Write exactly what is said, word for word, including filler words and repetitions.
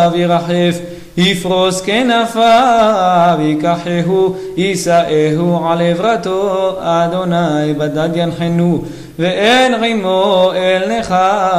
וירחף, יפרוס כנפיו, ייקחהו, יישאהו על עברתו, אדוני בדד ינחנו, ואין עמו אל נכר.